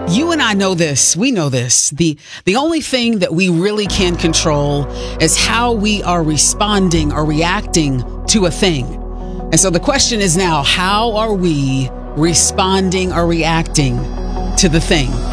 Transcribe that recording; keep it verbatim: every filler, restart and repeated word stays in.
You and I know this. We know this. The the only thing that we really can control is how we are responding or reacting to a thing. And so the question is now, how are we responding or reacting to the thing?